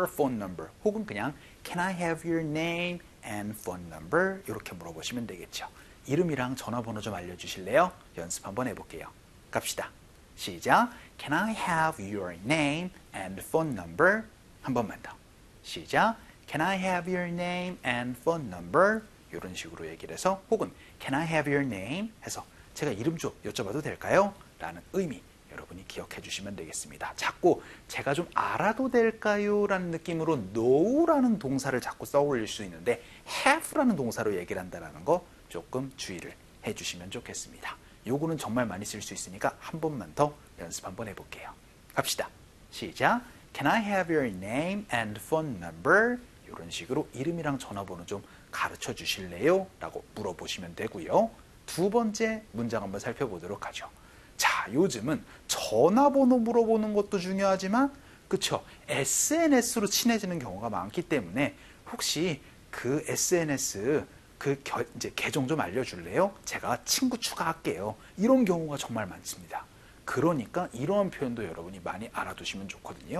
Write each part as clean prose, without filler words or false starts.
your phone number 혹은 그냥 Can I have your name and phone number 이렇게 물어보시면 되겠죠. 이름이랑 전화번호 좀 알려주실래요? 연습 한번 해볼게요. 갑시다. 시작. Can I have your name and phone number? 한 번만 더. 시작. Can I have your name and phone number? 이런 식으로 얘기를 해서 혹은 Can I have your name? 해서 제가 이름 좀 여쭤봐도 될까요? 라는 의미 여러분이 기억해 주시면 되겠습니다. 자꾸 제가 좀 알아도 될까요? 라는 느낌으로 no라는 동사를 자꾸 써올릴 수 있는데 have라는 동사로 얘기를 한다는 거 조금 주의를 해 주시면 좋겠습니다. 요거는 정말 많이 쓸 수 있으니까 한 번만 더 연습 한번 해볼게요. 갑시다. 시작. Can I have your name and phone number? 이런 식으로 이름이랑 전화번호 좀 가르쳐 주실래요? 라고 물어보시면 되고요. 두 번째 문장 한번 살펴보도록 하죠. 자, 요즘은 전화번호 물어보는 것도 중요하지만 그쵸? SNS로 친해지는 경우가 많기 때문에 혹시 그 SNS 이제 계정 좀 알려줄래요? 제가 친구 추가할게요. 이런 경우가 정말 많습니다. 그러니까 이러한 표현도 여러분이 많이 알아두시면 좋거든요.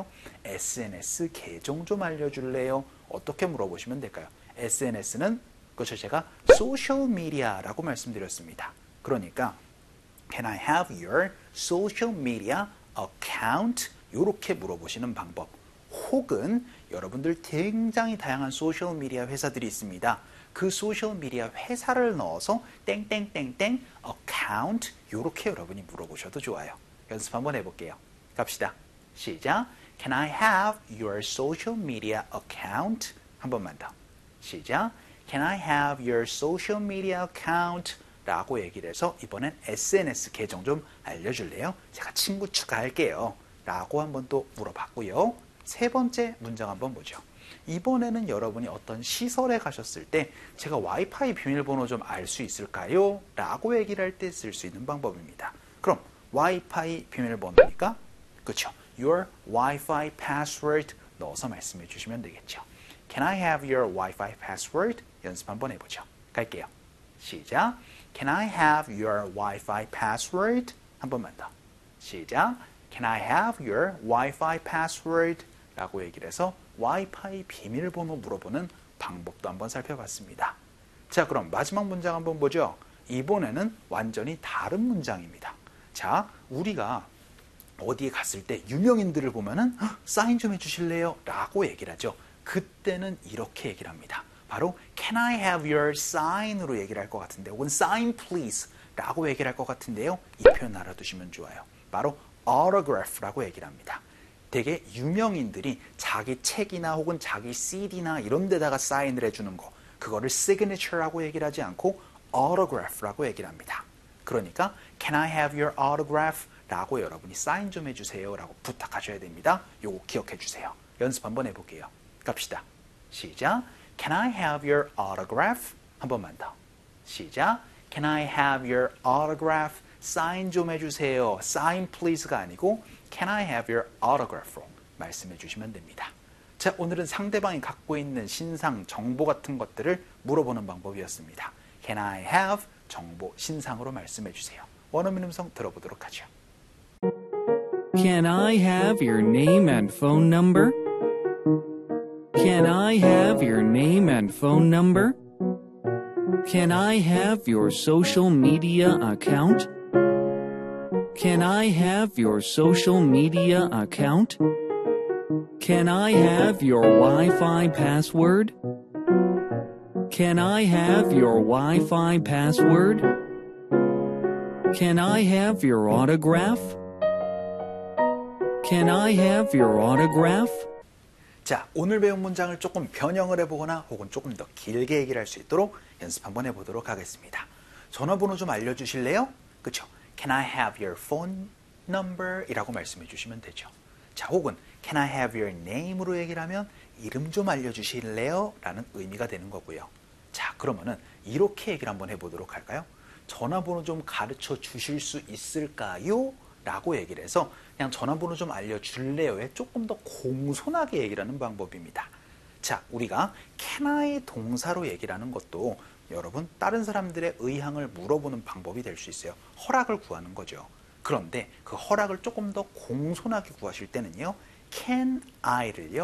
SNS 계정 좀 알려줄래요? 어떻게 물어보시면 될까요? SNS는 그렇죠. 제가 소셜 미디어라고 말씀드렸습니다. 그러니까 Can I have your social media account? 이렇게 물어보시는 방법. 혹은 여러분들 굉장히 다양한 소셜 미디어 회사들이 있습니다. 그 소셜 미디어 회사를 넣어서 땡땡땡땡 account 이렇게 여러분이 물어보셔도 좋아요. 연습 한번 해볼게요. 갑시다. 시작. Can I have your social media account? 한 번만 더. 시작. Can I have your social media account? 라고 얘기를 해서 이번엔 SNS 계정 좀 알려줄래요? 제가 친구 추가할게요. 라고 한번 또 물어봤고요. 세 번째 문장 한번 보죠. 이번에는 여러분이 어떤 시설에 가셨을 때 제가 와이파이 비밀번호 좀 알 수 있을까요? 라고 얘기를 할 때 쓸 수 있는 방법입니다. 그럼 와이파이 비밀번호니까 그렇죠. Your Wi-Fi password 넣어서 말씀해 주시면 되겠죠. Can I have your Wi-Fi password? 연습 한번 해보죠. 갈게요. 시작. Can I have your Wi-Fi password? 한 번만 더. 시작. Can I have your Wi-Fi password? 라고 얘기를 해서 와이파이 비밀번호 물어보는 방법도 한번 살펴봤습니다. 자, 그럼 마지막 문장 한번 보죠. 이번에는 완전히 다른 문장입니다. 자, 우리가 어디에 갔을 때 유명인들을 보면은 사인 좀 해주실래요? 라고 얘기를 하죠. 그때는 이렇게 얘기를 합니다. 바로 Can I have your sign으로 얘기를 할 것 같은데 혹은 sign please 라고 얘기를 할 것 같은데요. 이 표현 알아두시면 좋아요. 바로 autograph라고 얘기를 합니다. 되게 유명인들이 자기 책이나 혹은 자기 CD나 이런 데다가 사인을 해주는 거 그거를 signature라고 얘기를 하지 않고 autograph라고 얘기를 합니다. 그러니까 Can I have your autograph? 라고 여러분이 사인 좀 해주세요 라고 부탁하셔야 됩니다. 요거 기억해 주세요. 연습 한번 해볼게요. 갑시다. 시작. Can I have your autograph? 한 번만 더. 시작. Can I have your autograph? 사인 좀 해주세요. sign please가 아니고 Can I have your autograph로 말씀해 주시면 됩니다. 자, 오늘은 상대방이 갖고 있는 신상, 정보 같은 것들을 물어보는 방법이었습니다. Can I have 정보, 신상으로 말씀해 주세요. 원어민 음성 들어보도록 하죠. Can I have your name and phone number? Can I have your name and phone number? Can I have your social media account? Can I have your social media account? Can I have your Wi-Fi password? Can I have your Wi-Fi password? Can I have your autograph? Can I have your autograph? 자, 오늘 배운 문장을 조금 변형을 해보거나 혹은 조금 더 길게 얘기를 할 수 있도록 연습 한번 해보도록 하겠습니다. 전화번호 좀 알려주실래요? 그쵸? Can I have your phone number? 이라고 말씀해 주시면 되죠. 자, 혹은 Can I have your name으로 얘기를 하면 이름 좀 알려주실래요? 라는 의미가 되는 거고요. 자, 그러면은 이렇게 얘기를 한번 해보도록 할까요? 전화번호 좀 가르쳐 주실 수 있을까요? 라고 얘기를 해서 그냥 전화번호 좀 알려줄래요에 조금 더 공손하게 얘기를 하는 방법입니다. 자, 우리가 can I 동사로 얘기를 하는 것도 여러분 다른 사람들의 의향을 물어보는 방법이 될 수 있어요. 허락을 구하는 거죠. 그런데 그 허락을 조금 더 공손하게 구하실 때는요. can I를요.